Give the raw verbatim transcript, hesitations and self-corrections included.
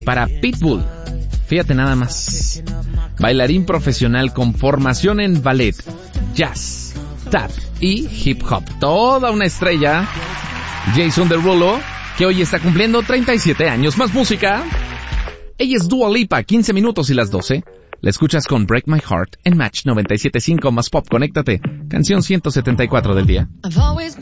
para Pitbull. Fíjate nada más. Bailarín profesional con formación en ballet, jazz, tap y hip hop. Toda una estrella. Jason Derulo, que hoy está cumpliendo treinta y siete años. Más música. Ella es Dua Lipa, quince minutos y las doce. La escuchas con Break My Heart en Match noventa y siete punto cinco más pop. Conéctate. Canción ciento setenta y cuatro del día.